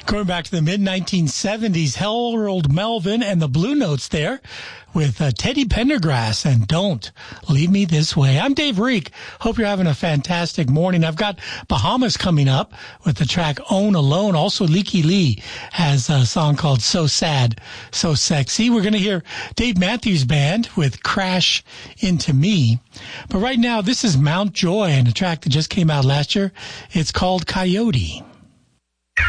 Going back to the mid-1970s, Harold Melvin and the Blue Notes there with Teddy Pendergrass and Don't Leave Me This Way. I'm Dave Reek. Hope you're having a fantastic morning. I've got Bahamas coming up with the track Own Alone. Also, Leaky Lee has a song called So Sad, So Sexy. We're going to hear Dave Matthews Band with Crash Into Me. But right now, this is Mount Joy and a track that just came out last year. It's called Coyote.